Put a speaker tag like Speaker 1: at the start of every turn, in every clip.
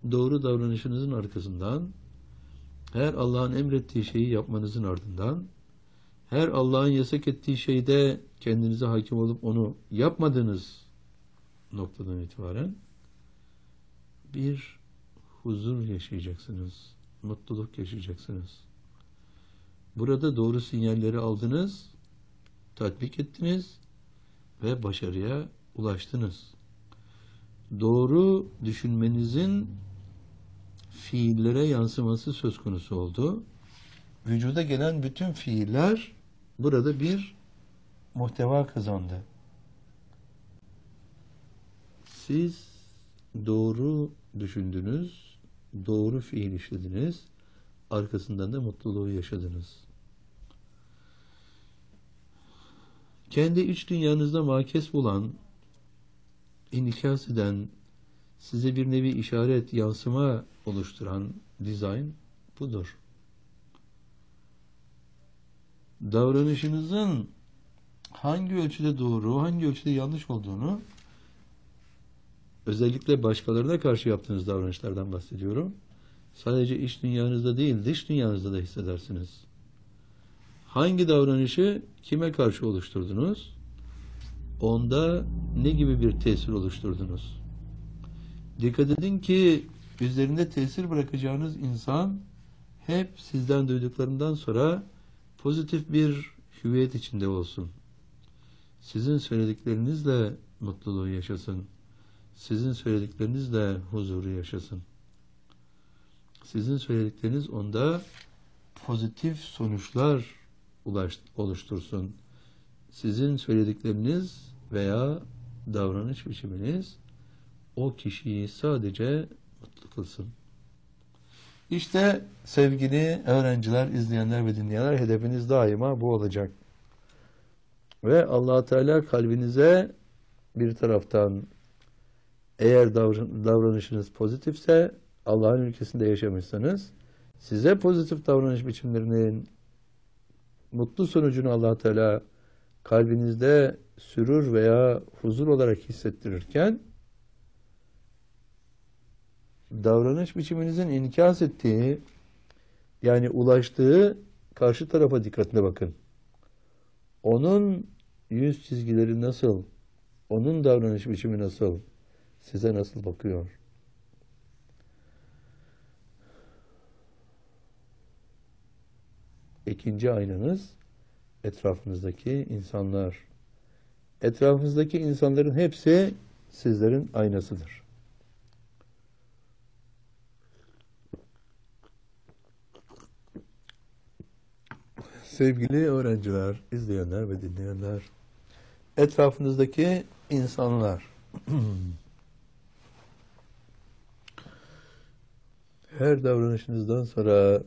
Speaker 1: doğru davranışınızın arkasından, her Allah'ın emrettiği şeyi yapmanızın ardından, her Allah'ın yasak ettiği şeyde kendinize hakim olup onu yapmadığınız noktadan itibaren bir huzur yaşayacaksınız, mutluluk yaşayacaksınız. Burada doğru sinyalleri aldınız, tatbik ettiniz ve başarıya ulaştınız. Doğru düşünmenizin fiillere yansıması söz konusu oldu. Vücuda gelen bütün fiiller burada bir muhteva kazandı. Siz doğru düşündünüz, doğru fiil işlediniz, arkasından da mutluluğu yaşadınız. Kendi iç dünyanızda makes bulan, inikas eden, size bir nevi işaret, yansıma oluşturan dizayn budur. Davranışınızın hangi ölçüde doğru, hangi ölçüde yanlış olduğunu, özellikle başkalarına karşı yaptığınız davranışlardan bahsediyorum, sadece iç dünyanızda değil, dış dünyanızda da hissedersiniz. Hangi davranışı kime karşı oluşturdunuz? Onda ne gibi bir tesir oluşturdunuz? Dikkat edin ki üzerinde tesir bırakacağınız insan hep sizden duyduklarından sonra pozitif bir hüviyet içinde olsun. Sizin söylediklerinizle mutluluğu yaşasın. Sizin söylediklerinizle huzuru yaşasın. Sizin söyledikleriniz onda pozitif sonuçlar oluştursun. Sizin söyledikleriniz veya davranış biçiminiz o kişiyi sadece mutlu kılsın. İşte sevgili öğrenciler, izleyenler ve dinleyenler, hedefiniz daima bu olacak. Ve Allah Teala kalbinize bir taraftan, eğer davranışınız pozitifse, Allah'ın ülkesinde yaşamışsanız, size pozitif davranış biçimlerinin mutlu sonucunu Allah Teala kalbinizde sürur veya huzur olarak hissettirirken, davranış biçiminizin inikas ettiği, yani ulaştığı karşı tarafa dikkatine bakın. Onun yüz çizgileri nasıl, onun davranış biçimi nasıl, size nasıl bakıyor? İkinci aynanız etrafınızdaki insanlar. Etrafınızdaki insanların hepsi sizlerin aynasıdır. Sevgili öğrenciler, izleyenler ve dinleyenler, etrafınızdaki insanlar, her davranışınızdan sonra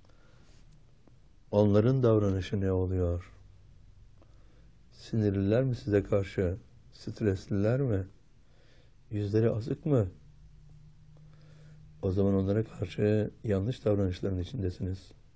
Speaker 1: onların davranışı ne oluyor? Sinirliler mi size karşı? Stresliler mi? Yüzleri asık mı? O zaman onlara karşı yanlış davranışların içindesiniz.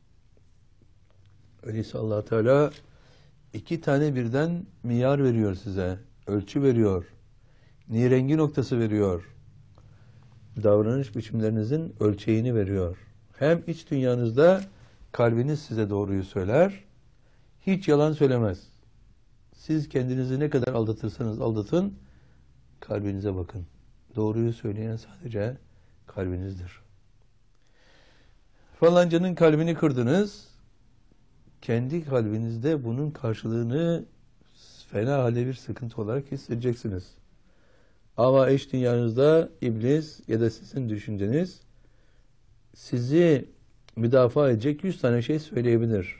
Speaker 1: Öyleyse Allah Teala iki tane birden miyar veriyor size. Ölçü veriyor. Nirengi noktası veriyor. Davranış biçimlerinizin ölçeğini veriyor. Hem iç dünyanızda kalbiniz size doğruyu söyler, hiç yalan söylemez. Siz kendinizi ne kadar aldatırsanız aldatın, kalbinize bakın. Doğruyu söyleyen sadece kalbinizdir. Falancanın kalbini kırdınız, kendi kalbinizde bunun karşılığını fena halde bir sıkıntı olarak hissedeceksiniz. Ama iç dünyanızda iblis ya da sizin düşünceniz sizi müdafaa edecek 100 tane şey söyleyebilir.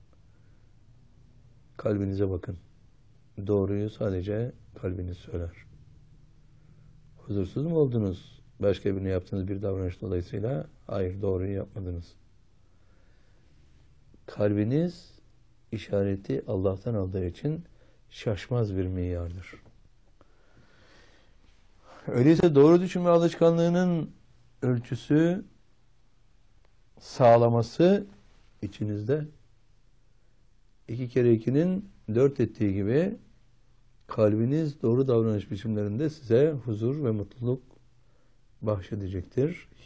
Speaker 1: Kalbinize bakın. Doğruyu sadece kalbiniz söyler. Huzursuz mu oldunuz? Başka birine yaptığınız bir davranış dolayısıyla? Hayır, doğruyu yapmadınız. Kalbiniz işareti Allah'tan aldığı için şaşmaz bir miyardır. Öyleyse doğru düşünme alışkanlığının ölçüsü, sağlaması içinizde 2 kere 2'nin 4 ettiği gibi kalbiniz doğru davranış biçimlerinde size huzur ve mutluluk bahşedecektir.